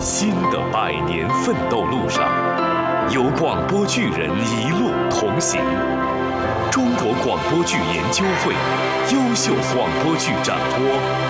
新的100年奋斗路上，有广播剧人一路同行。中国广播剧研究会优秀广播剧展播